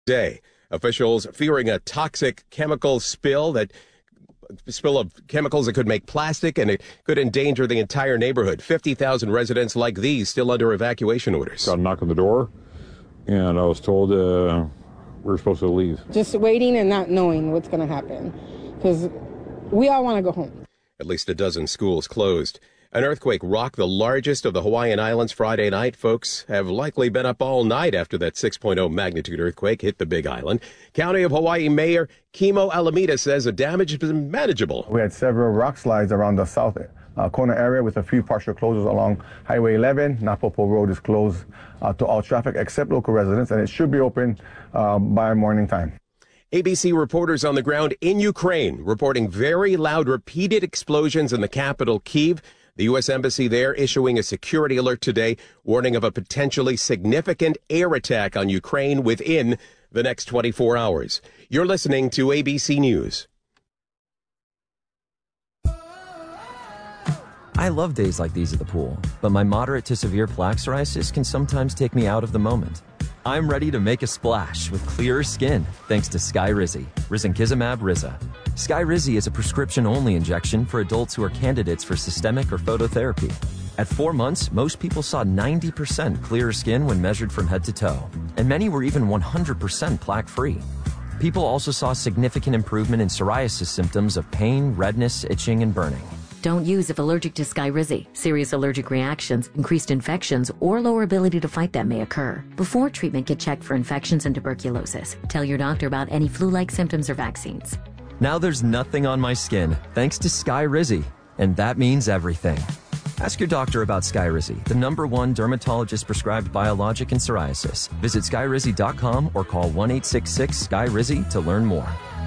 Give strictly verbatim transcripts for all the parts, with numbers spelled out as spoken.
Day. Officials fearing a toxic chemical spill that spill of chemicals that could make plastic, and it could endanger the entire neighborhood. fifty thousand residents like these still under evacuation orders. Got a knock on the door, and I was told uh, we were supposed to leave. Just waiting and not knowing what's going to happen, because we all want to go home. At least a dozen schools closed. An earthquake rocked the largest of the Hawaiian Islands Friday night. Folks have likely been up all night after that six point oh magnitude earthquake hit the Big Island. County of Hawaii Mayor Kimo Alameda says the damage has been manageable. We had several rock slides around the south uh, corner area with a few partial closures along Highway eleven. Napopo Road is closed uh, to all traffic except local residents, and it should be open uh, by morning time. A B C reporters on the ground in Ukraine reporting very loud repeated explosions in the capital, Kyiv. The U S Embassy there issuing a security alert today, warning of a potentially significant air attack on Ukraine within the next twenty-four hours. You're listening to A B C News. I love days like these at the pool, but my moderate to severe plaque psoriasis can sometimes take me out of the moment. I'm ready to make a splash with clearer skin thanks to Skyrizi, Risankizumab Riza. Skyrizi is a prescription-only injection for adults who are candidates for systemic or phototherapy. At four months, most people saw ninety percent clearer skin when measured from head to toe, and many were even one hundred percent plaque-free. People also saw significant improvement in psoriasis symptoms of pain, redness, itching, and burning. Don't use if allergic to Skyrizi. Serious allergic reactions, increased infections, or lower ability to fight them may occur. Before treatment, get checked for infections and tuberculosis. Tell your doctor about any flu-like symptoms or vaccines. Now there's nothing on my skin thanks to Skyrizi, and that means everything. Ask your doctor about Skyrizi, the number one dermatologist-prescribed biologic in psoriasis. Visit skyrizi dot com or call one eight six six Sky Rizi to learn more.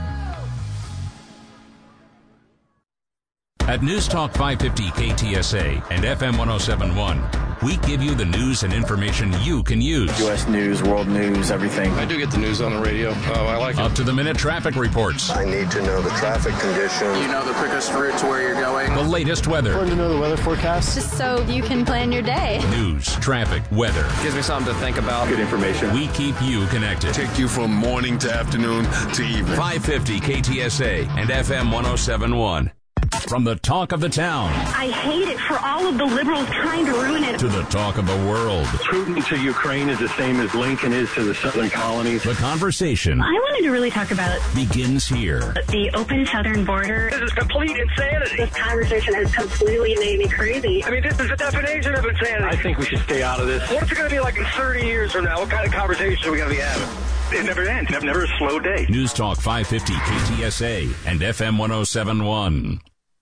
At News Talk five fifty K T S A and F M one oh seven point one, we give you the news and information you can use. U S news, world news, everything. I do get the news on the radio. Oh, I like it. Up-to-the-minute traffic reports. I need to know the traffic conditions. You know the quickest route to where you're going. The latest weather. Important to know the weather forecast. Just so you can plan your day. News, traffic, weather. Gives me something to think about. Good information. We keep you connected. Take you from morning to afternoon to evening. five fifty K T S A and F M one oh seven point one. From the talk of the town. I hate it for all of the liberals trying to ruin it. To the talk of the world. Putin to Ukraine is the same as Lincoln is to the southern colonies. The conversation. I wanted to really talk about begins here. The open southern border. This is complete insanity. This conversation has completely made me crazy. I mean, this is the definition of insanity. I think we should stay out of this. What's it going to be like in thirty years from now? What kind of conversation are we going to be having? It never ends. Never, never a slow day. News Talk five fifty K T S A and F M one oh seven point one.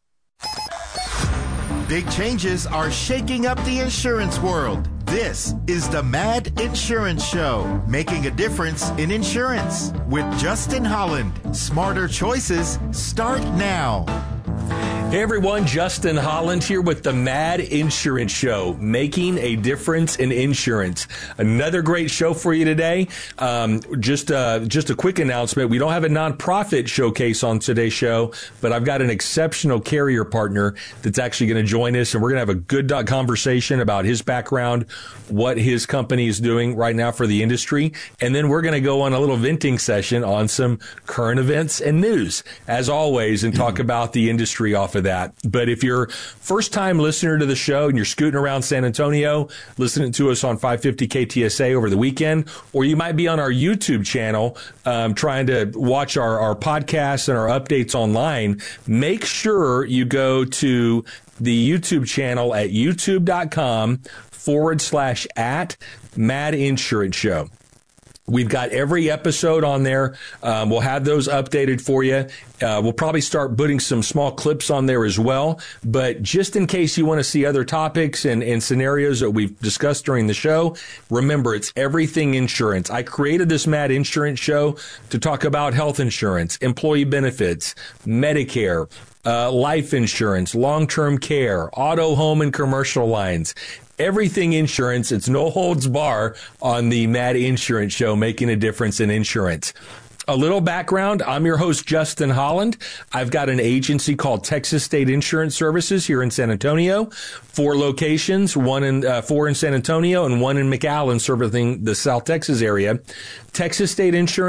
Big changes are shaking up the insurance world. This is the Mad Insurance Show, making a difference in insurance with Justin Holland. Smarter choices start now. Hey everyone, Justin Holland here with the Mad Insurance Show, making a difference in insurance. Another great show for you today. Um, just, uh, just a quick announcement. We don't have a nonprofit showcase on today's show, but I've got an exceptional carrier partner that's actually going to join us, and we're going to have a good conversation about his background, what his company is doing right now for the industry, and then we're going to go on a little venting session on some current events and news, as always, and talk about the industry off of that. But if you're first time listener to the show and you're scooting around San Antonio, listening to us on five fifty K T S A over the weekend, or you might be on our YouTube channel, um, trying to watch our, our podcasts and our updates online, make sure you go to the YouTube channel at youtube.com forward slash at Mad Insurance Show. We've got every episode on there. Um, we'll have those updated for you. Uh, we'll probably start putting some small clips on there as well. But just in case you want to see other topics and, and scenarios that we've discussed during the show, remember, it's everything insurance. I created this Mad Insurance Show to talk about health insurance, employee benefits, Medicare, uh, life insurance, long-term care, auto, home, and commercial lines. Everything insurance. It's no holds bar on the Mad Insurance Show, making a difference in insurance. A little background. I'm your host, Justin Holland. I've got an agency called Texas State Insurance Services here in San Antonio. Four locations, one in, uh, four in San Antonio and one in McAllen, serving the South Texas area. Texas State Insurance